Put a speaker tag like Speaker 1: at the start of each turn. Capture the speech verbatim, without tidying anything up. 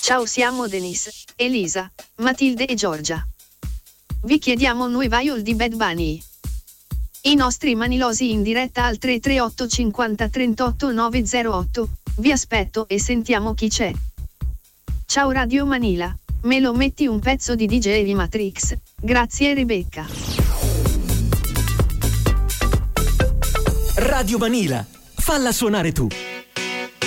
Speaker 1: Ciao, siamo Denise, Elisa, Matilde e Giorgia. Vi chiediamo Nueva York di Bad Bunny. I nostri manilosi in diretta al tre tre otto cinquanta trentotto nove zero otto. Vi aspetto e sentiamo chi c'è. Ciao Radio Manila, me lo metti un pezzo di D J Matrix? Grazie Rebecca.
Speaker 2: Radio Manila, falla suonare tu.